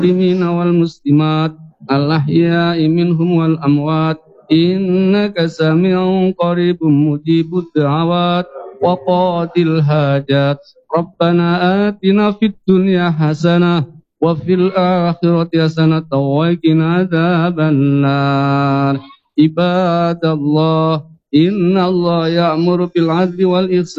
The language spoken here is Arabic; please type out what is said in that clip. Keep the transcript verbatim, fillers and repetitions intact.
المسلمين والمسلمات الأحياء منهم والأموات إنك سميع قريب مجيب الدعوات وقاضي الحاجات ربنا آتنا في الدنيا حسنة وفي الآخرة حسنة وقنا عذاب النار عباد الله إن الله يأمر بالعدل والإحسان